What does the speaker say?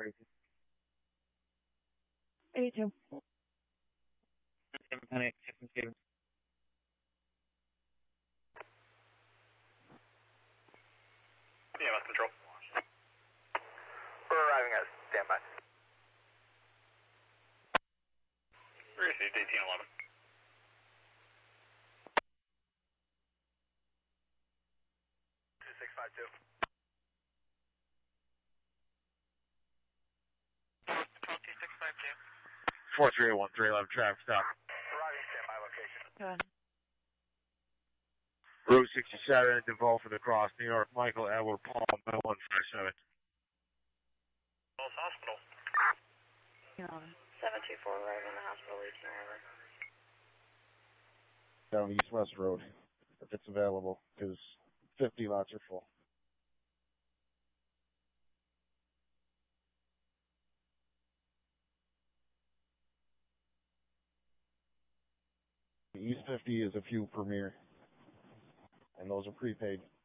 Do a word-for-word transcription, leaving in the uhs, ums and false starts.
eighty-two. seven ten eight, Captain Stevens. E M S control. We're arriving at standby. Received eighteen eleven. two six five two. two six five two. four three eight one, three eleven traffic stop. Arriving standby location. Good. Route sixty-seven, Devoe for the cross, New York, Michael Edward Paul, nine one five seven. Falls Hospital. seven two four, arriving in the hospital, eighteen eleven. Down East West Road, if it's available, because fifty lots are full. East fifty is a few Premier, and those are prepaid.